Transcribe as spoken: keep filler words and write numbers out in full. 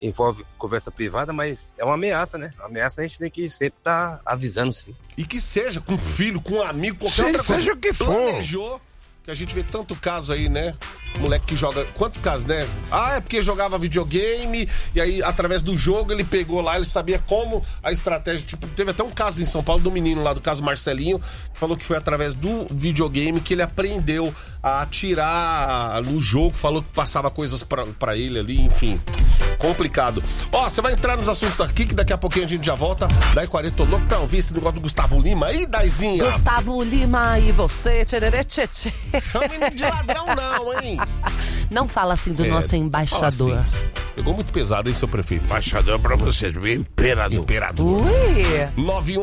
envolve conversa privada, mas é uma ameaça, né? Uma ameaça a gente tem que sempre estar tá avisando, sim. E que seja com um filho, com um amigo, qualquer Sim, outra coisa. seja o que for. Planejou, que a gente vê tanto caso aí, né? Moleque que joga... Quantos casos, né? Ah, é porque jogava videogame e aí, através do jogo, ele pegou lá, ele sabia como a estratégia... Tipo, teve até um caso em São Paulo do menino lá, do caso Marcelinho, que falou que foi através do videogame que ele aprendeu a atirar no jogo, falou que passava coisas pra, pra ele ali, enfim... Complicado. Ó, você vai entrar nos assuntos aqui, que daqui a pouquinho a gente já volta. Daí quarenta, tô louco pra ouvir esse negócio do Gustavo Lima. Aí, Daizinha? Gustavo Lima e você, tchererê, tchê, tchê. Chama de ladrão não, hein? Não fala assim do É, nosso embaixador. Assim. Pegou muito pesado, hein, seu prefeito? Embaixador pra você, do imperador. Imperador. Ui! nove um